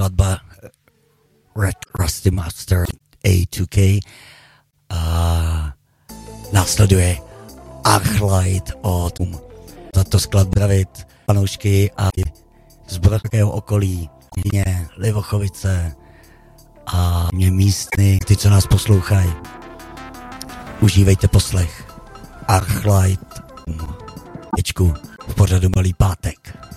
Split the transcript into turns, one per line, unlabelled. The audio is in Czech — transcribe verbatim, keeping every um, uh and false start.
skladba Red Rusty Master A dva K a následuje Arclight od za to skladbu zdravit panoušky a z brodského okolí, Jině, Livochovice a mě místny, ty, co nás poslouchají. Užívejte poslech. Arclight, tečku, v pořadu Malý pátek.